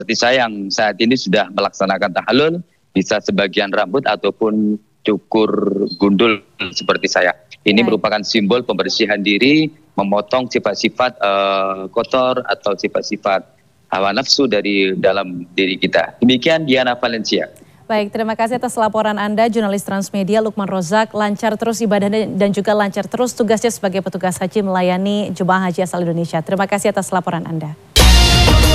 seperti saya yang saat ini sudah melaksanakan tahallul, bisa sebagian rambut ataupun cukur gundul seperti saya. Ini merupakan simbol pembersihan diri, memotong sifat-sifat kotor atau sifat-sifat hawa nafsu dari dalam diri kita. Demikian Diana Valencia. Baik, terima kasih atas laporan Anda, jurnalis Transmedia Lukman Rozak. Lancar terus ibadahnya dan juga lancar terus tugasnya sebagai petugas haji melayani jemaah haji asal Indonesia. Terima kasih atas laporan Anda.